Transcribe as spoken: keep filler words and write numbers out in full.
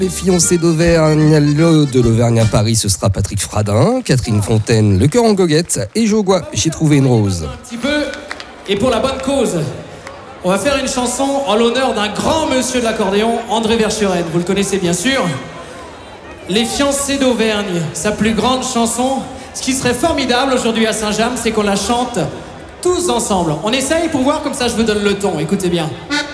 Les fiancés d'Auvergne, le de l'Auvergne à Paris, ce sera Patrick Fradin, Catherine Fontaine, le cœur en goguette et Jogois, j'ai trouvé une rose. Un petit peu, et pour la bonne cause, on va faire une chanson en l'honneur d'un grand monsieur de l'accordéon, André Verschuren. Vous le connaissez bien sûr. Les fiancés d'Auvergne, sa plus grande chanson. Ce qui serait formidable aujourd'hui à Saint-James, c'est qu'on la chante tous ensemble. On essaye pour voir, comme ça je vous donne le ton, écoutez bien.